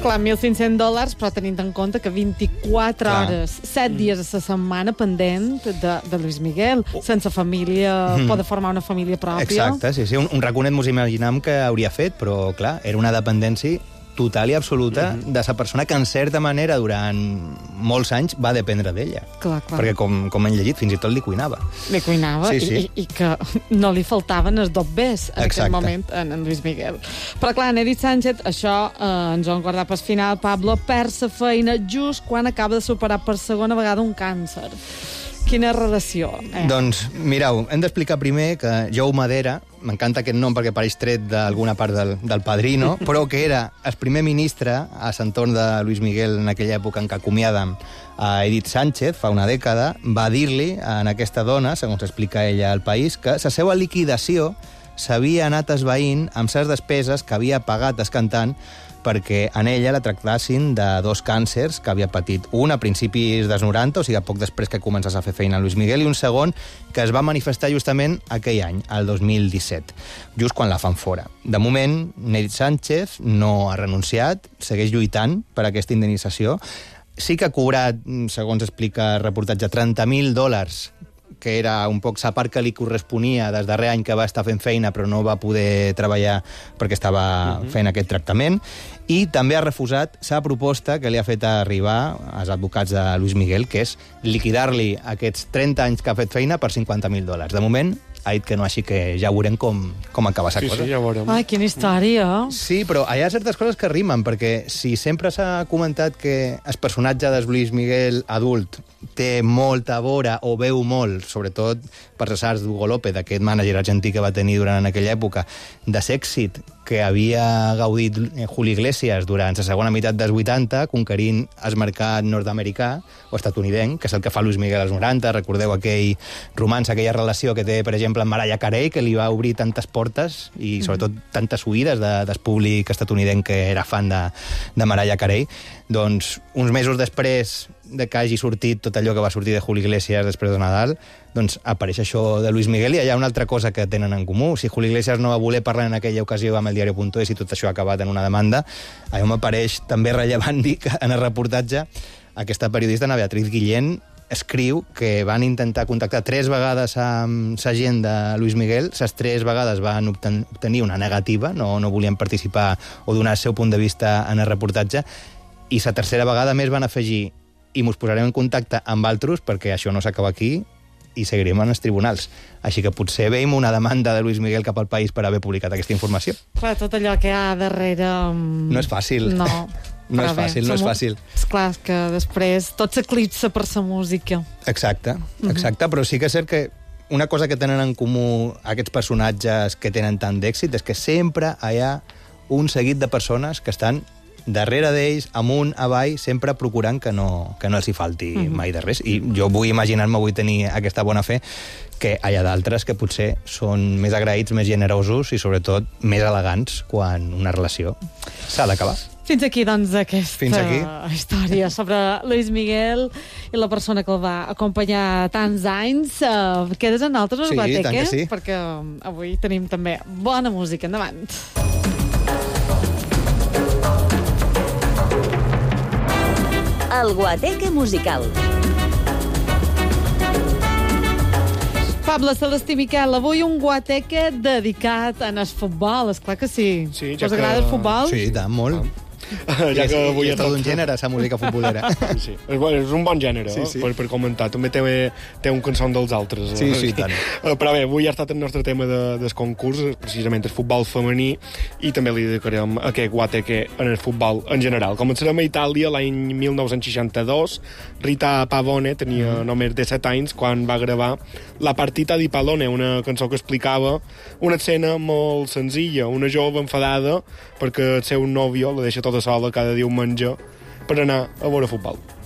Clar, $1.500, però tenint en compte que 24 hores, 7 dies a la setmana pendent de Luis Miguel, sense família, poder formar una família pròpia. Exacte, sí. Un raconet mos imaginem que hauria fet, però, clar, era una dependència total i absoluta de la persona que, en certa manera, durant molts anys va dependre d'ella. Clar. Perquè, com hem llegit, fins i tot li cuinava. Li cuinava sí. I que no li faltaven els dobbers en Exacte. aquell moment en Luis Miguel. Però, clar, en Edith Sánchez, això ens ho hem guardat pel final, Pablo, perd la feina just quan acaba de superar per segona vegada un càncer. Quina relació, Doncs, mireu, hem d'explicar primer que Joe Madera, m'encanta aquest nom perquè pareix tret d'alguna part del Padrino, però que era el primer ministre a l'entorn de Luis Miguel en aquella època en què acomiaden a Edith Sánchez, fa una dècada, va dir-li a aquesta dona, segons explica ella al País, que la seva liquidació s'havia anat esvaint amb les despeses que havia pagat el cantant perquè en ella la tractassin de 2 càncers que havia patit. Un a principis dels 90, o sigui, poc després que començés a fer feina Luis Miguel, i un segon que es va manifestar justament aquell any, el 2017, just quan la fan fora. De moment, Edith Sánchez no ha renunciat, segueix lluitant per aquesta indemnització. Sí que ha cobrat, segons explica el reportatge, $30.000, que era un poc la part que li corresponia des darrer any que va estar fent feina però no va poder treballar perquè estava fent aquest tractament, i també ha refusat la proposta que li ha fet arribar als advocats de Luis Miguel, que és liquidar-li aquests 30 anys que ha fet feina per $50.000. De moment ha dit que no, així que ja veurem com acaba la cosa. Sí, ja veurem. Ai, quina història. Sí, però hi ha certes coses que rimen, perquè si sempre s'ha comentat que el personatge de Luis Miguel adult té molta vora o veu molt, sobretot per les arts d'Hugo López, aquest mànager argentí que va tenir durant aquella època, de l'èxit que havia gaudit Julio Iglesias durant la segona meitat dels 80, conquerint el mercat nord-americà o estatunidenc, que és el que fa Luis Miguel als 90. Recordeu aquell romanç, aquella relació que té, per exemple, amb Mariah Carey, que li va obrir tantes portes i, sobretot, tantes oïdes del públic estatunidenc que era fan de Mariah Carey. Doncs, uns mesos després de que hagi sortit tot allò que va sortir de Julio Iglesias després de Nadal, doncs apareix això de Luis Miguel, i hi ha una altra cosa que tenen en comú. Si Julio Iglesias no va voler parlar en aquella ocasió amb el diario.es i tot això ha acabat en una demanda, allò m'apareix també rellevant dir que en el reportatge aquesta periodista, Ana Beatriz Guillén, escriu que van intentar contactar 3 vegades amb la gent de Luis Miguel, les 3 vegades van obtenir una negativa, no volien participar o donar el seu punt de vista en el reportatge, i la tercera vegada més van afegir: i mos posarem en contacte amb altres perquè això no s'acaba aquí i seguirem en els tribunals. Així que potser veiem una demanda de Luis Miguel cap al País per haver publicat aquesta informació. Clar, tot allò que hi ha darrere... No és fàcil. No. No és fàcil, no és fàcil. Esclar, que després tot s'eclipsa per la música. Exacte, però sí que és cert que una cosa que tenen en comú aquests personatges que tenen tant d'èxit és que sempre hi ha un seguit de persones que estan darrere d'ells, amunt, avall, sempre procurant que no els hi falti mai de res. I jo vull imaginar-me, vull tenir aquesta bona fe, que hi ha d'altres que potser són més agraïts, més generosos i, sobretot, més elegants quan una relació s'ha d'acabar. Fins aquí, doncs, aquesta història sobre Luis Miguel i la persona que el va acompanyar tants anys. Quedes en altres, sí, Guateque? Tant que sí. Perquè avui tenim també bona música. Endavant. El Guateque musical. Pablo, Celestí, Miquel, avui un Guateque dedicat al futbol. Esclar que sí. Sí, us agrada el futbol? Sí, tant, molt. Ja que avui és tot un gènere, la música futbolera. Sí. És un bon gènere, sí. per comentar. També té un cançó dels altres. Sí, tant. Però bé, avui ha estat el nostre tema del concurs, precisament el futbol femení, i també li dedicarem aquest Guateque en el futbol en general. Començarem a Itàlia l'any 1962. Rita Pavone tenia només 17 anys quan va gravar La partita di pallone, una cançó que explicava una escena molt senzilla, una jove enfadada perquè el seu nòvio la deixa tota sola cada diumenge per anar a veure futbol.